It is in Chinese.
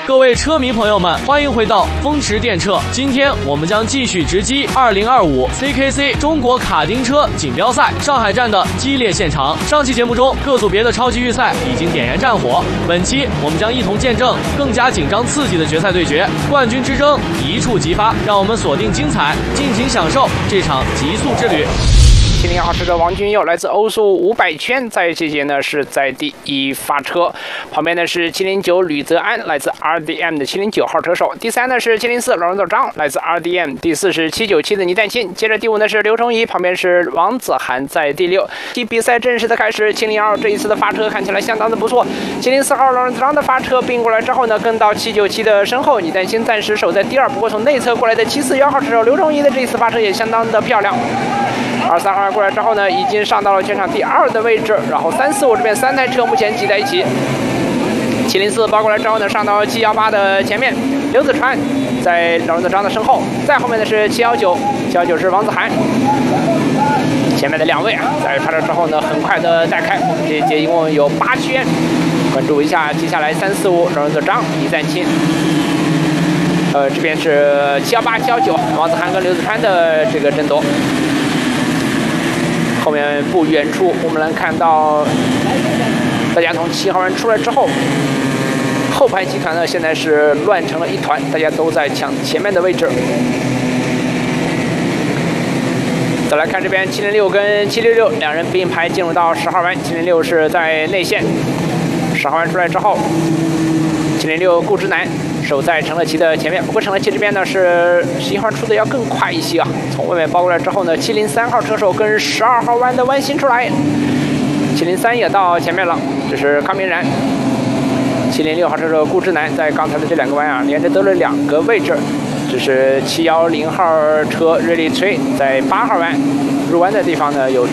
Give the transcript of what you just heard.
各位车迷朋友们，欢迎回到风驰电掣。今天我们将继续直击2025 CKC 中国卡丁车锦标赛上海站的激烈现场。上期节目中，各组别的超级预赛已经点燃战火，本期我们将一同见证更加紧张刺激的决赛对决，冠军之争一触即发。让我们锁定精彩，尽情享受这场极速之旅。 70号车的王君佑来自欧速500圈，在这节呢是在第一发车。旁边呢是709吕泽安，来自 RDM 的709号车手。第3呢是704罗荣道张，来自 RDM。第4是797的倪旦钦。接着第5呢是刘崇仪，旁边是王子涵在第6。比赛正式的开始，702这一次的发车看起来相当的不错。704号罗荣道张的发车并过来之后呢，跟到797的身后，倪旦钦暂时守在第2。不过从内侧过来的741号车手刘崇仪的这一次发车也相当的漂亮。232过来之后呢，已经上到了全场第2的位置，然后345这边3台车目前挤在一起。704包过来之后呢，上到718的前面，刘子川在罗荣道张的身后，再后面的是719是王子涵。前面的2位啊，在发车之后呢，很快的带开。我们这一节一共有8圈，关注一下接下来345罗荣道张、倪旦钦。这边是718、719王子涵跟刘子川的这个争夺。后面不远处，我们能看到大家从7号弯出来之后，后排集团呢现在是乱成了一团，大家都在抢前面的位置。再来看这边706跟766两人并排进入到10号弯，706是在内线，10号弯出来之后，706顾之南守在陈乐琪的前面，不过陈乐琪这边呢是11号出的要更快一些啊。从外面包过来之后呢，703号车手跟12号弯的弯心出来，703也到前面了，这是康明然。706号车手顾之南在刚才的这2个弯啊，连着得了2个位置。这是710号车瑞丽崔在8号弯入弯的地方呢有